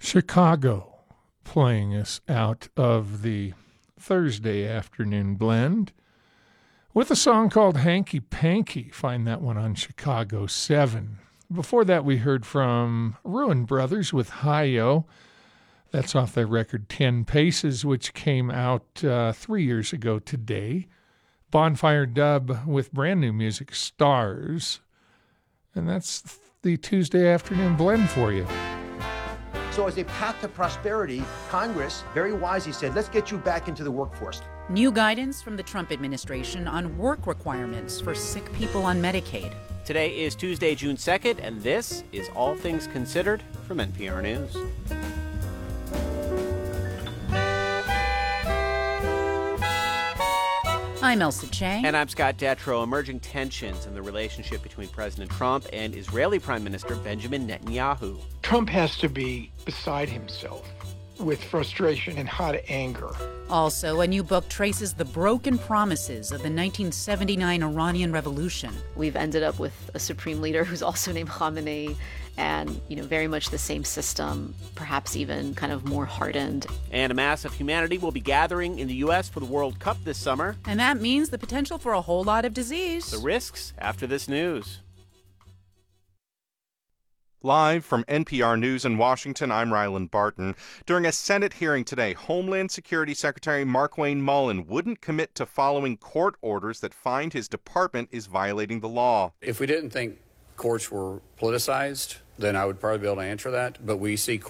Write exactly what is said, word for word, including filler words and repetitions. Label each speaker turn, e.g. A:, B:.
A: Chicago playing us out of the Thursday afternoon blend with a song called Hanky Panky. Find that one on Chicago seven. Before that, we heard from Ruin Brothers with Hi-Yo. That's off their record ten Paces, which came out uh, three years ago today. Bonfire Dub with brand new music, Stars. And that's the Tuesday afternoon blend for you.
B: So as a path to prosperity, Congress very wisely said, let's get you back into the workforce.
C: New guidance from the Trump administration on work requirements for sick people on Medicaid.
D: Today is Tuesday, June second, and this is All Things Considered from N P R News.
C: I'm Elsa Chang.
D: And I'm Scott Detrow. Emerging tensions in the relationship between President Trump and Israeli Prime Minister Benjamin Netanyahu.
E: Trump has to be beside himself with frustration and hot anger.
C: Also, a new book traces the broken promises of the nineteen seventy-nine Iranian Revolution.
F: We've ended up with a supreme leader who's also named Khamenei, and, you know, very much the same system, perhaps even kind of more hardened.
D: And a mass of humanity will be gathering in the U S for the World Cup this summer.
C: And that means the potential for a whole lot of disease.
D: The risks after this news.
G: Live from N P R News in Washington, I'm Ryland Barton. During a Senate hearing today, Homeland Security Secretary Markwayne Mullin wouldn't commit to following court orders that find his department is violating the law.
H: If we didn't think courts were politicized, then I would probably be able to answer that. But we see